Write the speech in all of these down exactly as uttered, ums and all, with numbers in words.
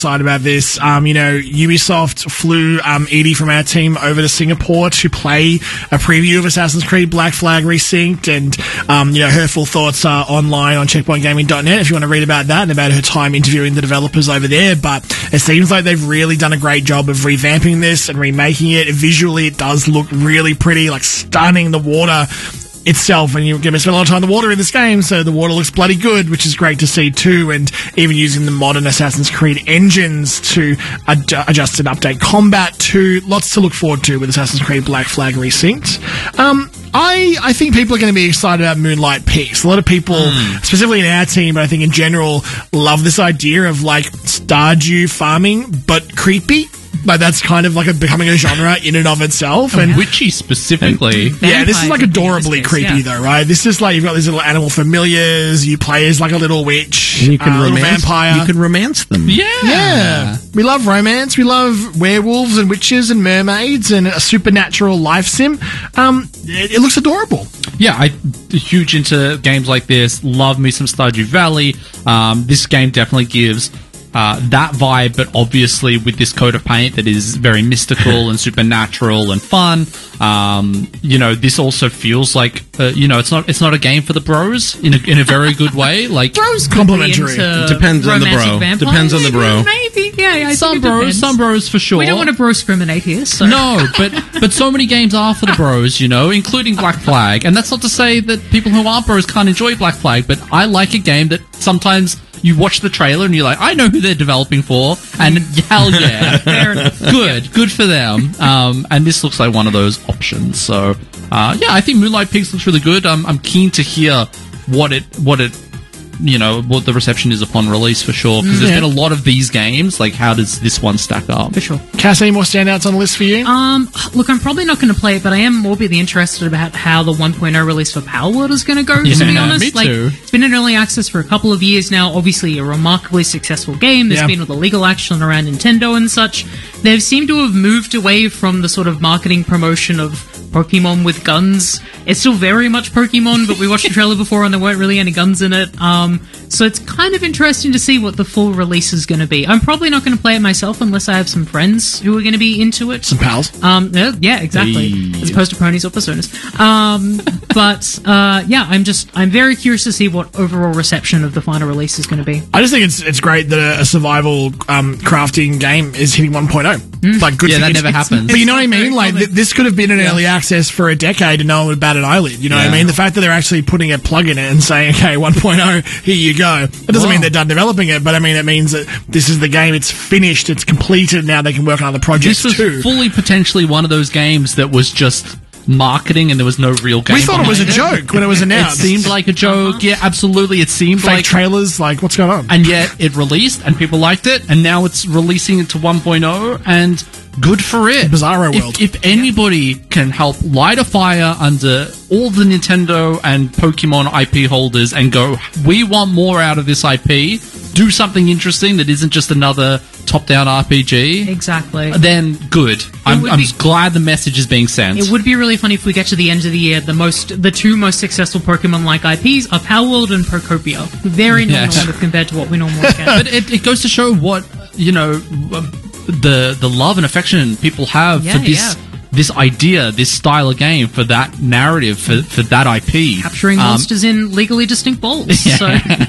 excited about this. Um, you know, Ubisoft flew um, Edie from our team over to Singapore to play a preview of Assassin's Creed Black Flag Resynced, and um, you know, her full thoughts are online on checkpoint gaming dot net if you want to read about that and about her time interviewing the developers over there. But it seems like they've really done a great job of revamping this and remaking it. Visually, it does look really pretty, like stunning. The water itself, and you're going to spend a lot of time in the water in this game, so the water looks bloody good, which is great to see too, and even using the modern Assassin's Creed engines to ad- adjust and update combat too. Lots to look forward to with Assassin's Creed Black Flag Resynced. Um, I, I think people are going to be excited about Moonlight Peaks. A lot of people, mm. specifically in our team, but I think in general, love this idea of like Stardew farming, but creepy. Like, that's kind of like a, becoming a genre in and of itself. And witchy specifically. And, yeah, this is like adorably case, creepy yeah. though, right? This is like, you've got these little animal familiars, you play as like a little witch, and you can uh, romance, little vampire. You can romance them. Yeah. Yeah. We love romance, we love werewolves and witches and mermaids and a supernatural life sim. Um, it, it looks adorable. Yeah, I'm huge into games like this. Love me some Stardew Valley. Um, this game definitely gives Uh, that vibe, but obviously with this coat of paint that is very mystical and supernatural and fun. Um, you know, this also feels like uh, you know, it's not it's not a game for the bros in a in a very good way. Like bros, complimentary. Depends on the bro. Vampires. Depends on the bro. Maybe, yeah. I some think it bros, depends. some bros for sure. We don't want to bro discriminate here. So. No, but but so many games are for the bros, you know, including Black Flag. And that's not to say that people who aren't bros can't enjoy Black Flag, but I like a game that sometimes you watch the trailer and you're like, I know who they're developing for, and hell yeah, fair enough. Good, good for them. Um, and this looks like one of those options. So, uh, yeah, I think Moonlight Peaks looks really good. I'm, I'm keen to hear what it, what it, you know, what the reception is upon release for sure. Because there's Yeah. been a lot of these games. Like, how does this one stack up? For sure. Cass, any more standouts on the list for you? Um, look, I'm probably not going to play it, but I am morbidly interested about how the one point oh release for Palworld is going to go, to be Yeah, honest. me Like, too. it's been in early access for a couple of years now. Obviously, a remarkably successful game. There's Yeah. been all the legal action around Nintendo and such. They've seemed to have moved away from the sort of marketing promotion of Pokemon with guns. It's still very much Pokemon, but we watched the trailer before and there weren't really any guns in it. Um, so it's kind of interesting to see what the full release is going to be. I'm probably not going to play it myself unless I have some friends who are going to be into it. Some pals. Um, yeah, yeah, exactly. Hey. As opposed to ponies or personas. Um, but, uh, yeah, I'm just, I'm very curious to see what overall reception of the final release is going to be. I just think it's it's great that a, a survival um, crafting game is hitting one point oh. Like, good Yeah, for that it's- never it's- happens. But you know what I Very mean? Like, common. th- this could have been in early access for a decade and no one would bat an eyelid. You know what I Yeah. mean? The fact that they're actually putting a plug in it and saying, okay, one point oh, here you go. It doesn't Wow. mean they're done developing it, but I mean, it means that this is the game, it's finished, it's completed, now they can work on other projects This was too. fully potentially one of those games that was just marketing and there was no real game. We thought it was a behind joke when it was It announced. seemed like a joke. Yeah, absolutely. It seemed Fake like trailers, like, what's going on? and yet it released and people liked it and now it's releasing it to one point oh and good for it. Bizarro If- world. If, anybody can help light a fire under all the Nintendo and Pokemon I P holders and go, we want more out of this I P, do something interesting that isn't just another top-down R P G, Exactly. then good. I'm, would I'm be- glad the message is being sent. It would be really funny if we get to the end of the year, the most, the two most successful Pokemon-like I Ps are Palworld and Procopia. Very Yeah. normal compared to what we normally get. But it, it goes to show what, you know, um, the the love and affection people have Yeah, for this yeah. this idea, this style of game, for that narrative, for, for that I P. Capturing Um, monsters in legally distinct balls. So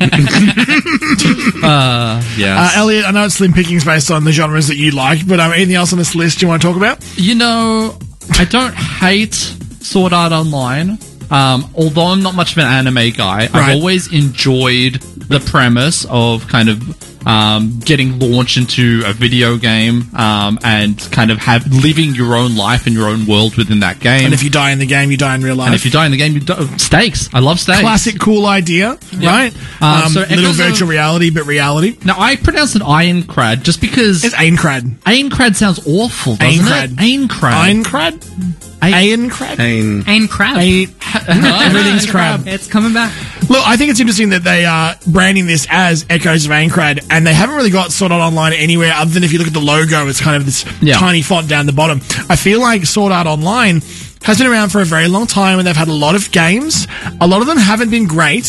uh, yes. Uh, Elliot, I know it's slim pickings based on the genres that you like, but um, anything else on this list you want to talk about? You know, I don't hate Sword Art Online. Um, although I'm not much of an anime guy, Right. I've always enjoyed the premise of kind of um, getting launched into a video game um, and kind of have living your own life in your own world within that game. And if you die in the game, you die in real life. And if you die in the game, you die. Stakes. I love stakes. Classic cool idea, right? Um, Um, so little Echoes virtual of- reality, but reality. Now, I pronounce it Ironcrad just because It's Aincrad. Aincrad sounds awful, doesn't Aincrad. it? Aincrad. Aincrad? Aincrad? Pain. and crab. Ain- Everything's crab. It's coming back. Look, I think it's interesting that they are branding this as Echoes of Aincrad, and they haven't really got Sword Art Online anywhere other than if you look at the logo, it's kind of this Yeah. tiny font down the bottom. I feel like Sword Art Online has been around for a very long time, and they've had a lot of games. A lot of them haven't been great.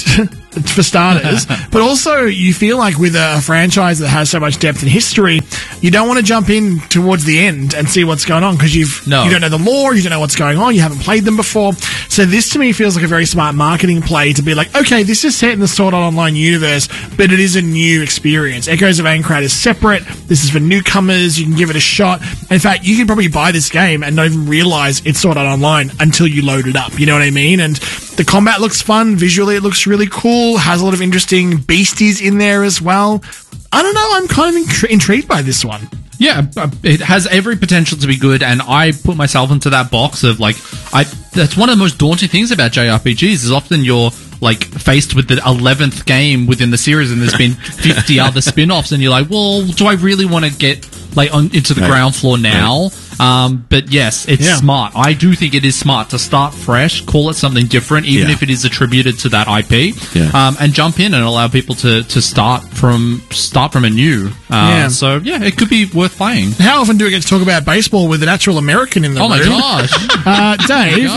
for starters, but also you feel like with a franchise that has so much depth and history, you don't want to jump in towards the end and see what's going on because you've No. you don't know the lore, you don't know what's going on, you haven't played them before. So this to me feels like a very smart marketing play to be like, okay, this is set in the Sword Art Online universe, but it is a new experience. Echoes of Aincrad is separate. This is for newcomers. You can give it a shot. In fact, you can probably buy this game and not even realize it's Sword Art Online until you load it up. You know what I mean? And the combat looks fun. Visually, it looks really cool. Has a lot of interesting beasties in there as well. I don't know. I'm kind of intri- intrigued by this one. Yeah, uh, it has every potential to be good, and I put myself into that box of like, I. That's one of the most daunting things about J R P Gs is often you're like faced with the eleventh game within the series, and there's been fifty other spin-offs, and you're like, well, do I really want to get like on, into the Right. ground floor now? Right. Um, but yes, it's Yeah. smart. I do think it is smart to start fresh, call it something different, even Yeah. if it is attributed to that I P, Yeah. um, and jump in and allow people to, to start from start from anew. Uh, Yeah. So yeah, it could be worth playing. How often do we get to talk about baseball with an actual American in the Oh my room? gosh! Uh, Dave,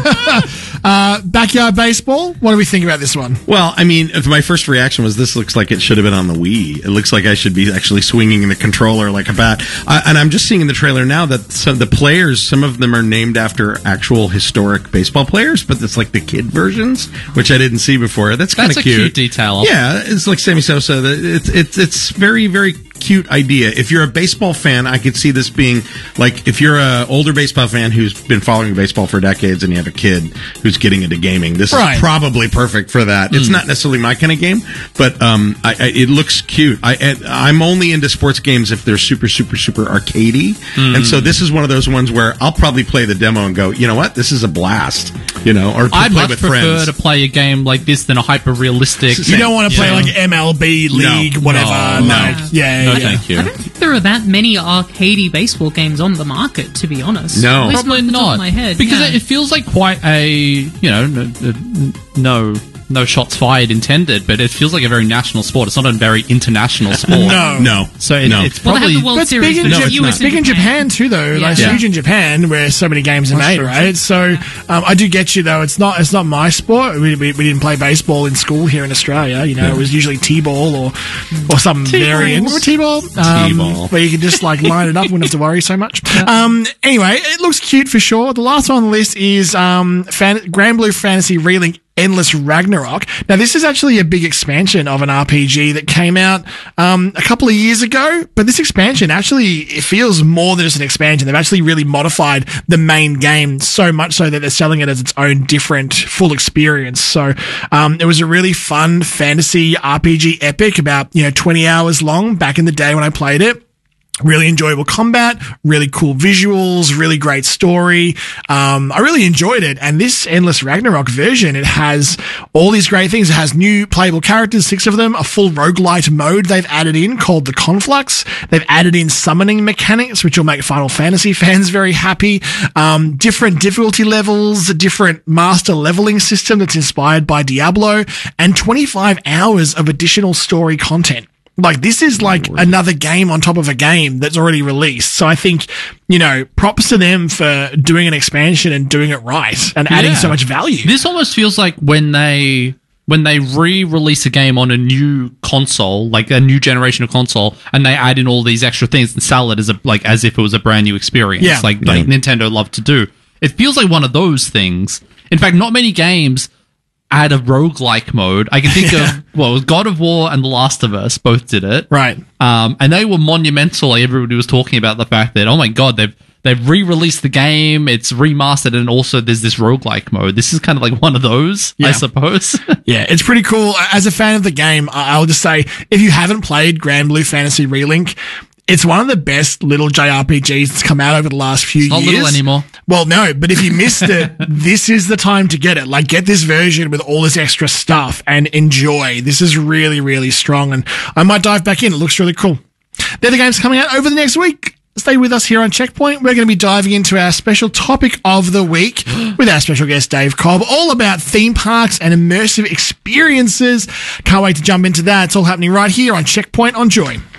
uh, backyard baseball. What do we think about this one? Well, I mean, if my first reaction was this looks like it should have been on the Wii. It looks like I should be actually swinging the controller like a bat. Uh, and I'm just seeing in the trailer now that some of the players, some of them are named after actual historic baseball players, but it's like the kid versions, which I didn't see before. That's kind That's of a cute. cute detail. Yeah, it's like Sammy Sosa. It's it's it's very very cute idea. If you're a baseball fan, I could see this being like if you're a older baseball fan who's been following baseball for decades and you have a kid who's getting into gaming, this Right. is probably perfect for that. It's not necessarily my kind of game, but um, I, I, it looks cute. I, and I'm only into sports games if they're super, super, super arcadey, and so this is one of those ones where I'll probably play the demo and go, you know what, this is a blast, you know, or to I'd play much with prefer friends. to play a game like this than a hyper realistic. You don't want to play Yeah. like M L B League, No. whatever. No. like, yeah, No, yeah. thank you. I don't think there are that many arcadey baseball games on the market, to be honest. No. At least Probably off the top not of my head. because yeah. it, it feels like quite a you know no, no no shots fired intended, but it feels like a very national sport. It's not a very international sport. No. No, So it, no. it's Well, they probably have the World That's Series, big in, but No, Jap- it's U not. S big in Japan too, though. Like, it's Yeah. huge in Japan, where so many games are made, true. right? So um, I do get you though. It's not it's not my sport. We, we, we didn't play baseball in school here in Australia. You know, it was usually t-ball or or some variant. Remember t-ball? Um, T-ball. where you could just like line it up, wouldn't have to worry so much. Um, anyway, it looks cute for sure. The last one on the list is um, Fan- Grand Blue Fantasy Relink Endless Ragnarok. Now, this is actually a big expansion of an R P G that came out um, a couple of years ago, but this expansion actually it feels more than just an expansion. They've actually really modified the main game so much so that they're selling it as its own different full experience. So um, it was a really fun fantasy R P G epic, about you know twenty hours long back in the day when I played it. Really enjoyable combat, really cool visuals, really great story. Um, I really enjoyed it. And this Endless Ragnarok version, it has all these great things. It has new playable characters, six of them, a full roguelite mode they've added in called the Conflux. They've added in summoning mechanics, which will make Final Fantasy fans very happy. Um, different difficulty levels, a different master leveling system that's inspired by Diablo, and twenty-five hours of additional story content. Like, this is like another game on top of a game that's already released. So I think, you know, props to them for doing an expansion and doing it right and adding Yeah. so much value. This almost feels like when they when they re-release a game on a new console, like a new generation of console, and they add in all these extra things and sell it as a like as if it was a brand new experience, Yeah. like like Nintendo love to do. It feels like one of those things. In fact, not many games add a roguelike mode. I can think of well, God of War and The Last of Us both did it, Right. Um, and they were monumental. Like, everybody was talking about the fact that, oh my god, they've they've re-released the game, it's remastered, and also there's this roguelike mode. This is kind of like one of those, I Yeah. suppose. Yeah, it's pretty cool. As a fan of the game, I- I'll just say, if you haven't played Grand Blue Fantasy Relink, it's one of the best little J R P Gs that's come out over the last few Not years. little anymore. Well, no, but if you missed it, this is the time to get it. Like, get this version with all this extra stuff and enjoy. This is really, really strong, and I might dive back in. It looks really cool. They're the games coming out over the next week. Stay with us here on Checkpoint. We're going to be diving into our special topic of the week with our special guest, Dave Cobb, all about theme parks and immersive experiences. Can't wait to jump into that. It's all happening right here on Checkpoint on Joy.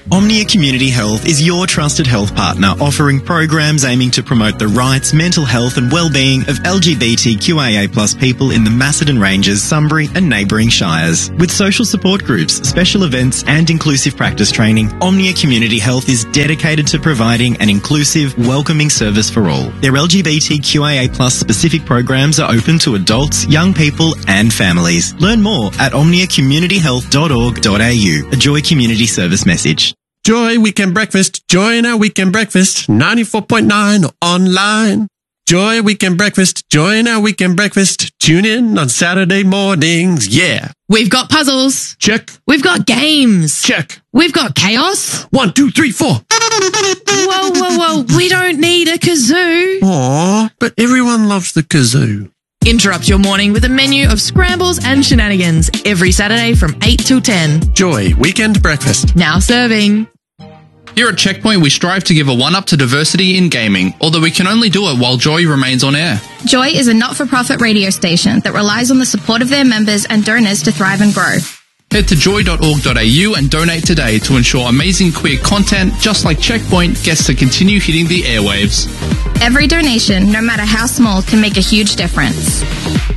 Omnia Community Health is your trusted health partner, offering programs aiming to promote the rights, mental health and well-being of L G B T Q I A plus people in the Macedon Ranges, Sunbury and neighbouring shires. With social support groups, special events and inclusive practice training, Omnia Community Health is dedicated to providing an inclusive, welcoming service for all. Their L G B T Q I A plus specific programs are open to adults, young people and families. Learn more at omnia community health dot org dot a u. A Joy Community Service message. Joy Weekend Breakfast. Join our Weekend Breakfast. ninety-four point nine online. Joy Weekend Breakfast. Join our Weekend Breakfast. Tune in on Saturday mornings. Yeah. We've got puzzles. Check. We've got games. Check. We've got chaos. One, two, three, four. Whoa, whoa, whoa. We don't need a kazoo. Aw, but everyone loves the kazoo. Interrupt your morning with a menu of scrambles and shenanigans every Saturday from eight till ten. Joy Weekend Breakfast. Now serving. Here at Checkpoint, we strive to give a one-up to diversity in gaming, although we can only do it while Joy remains on air. Joy is a not-for-profit radio station that relies on the support of their members and donors to thrive and grow. Head to joy dot org dot a u and donate today to ensure amazing queer content, just like Checkpoint, gets to continue hitting the airwaves. Every donation, no matter how small, can make a huge difference.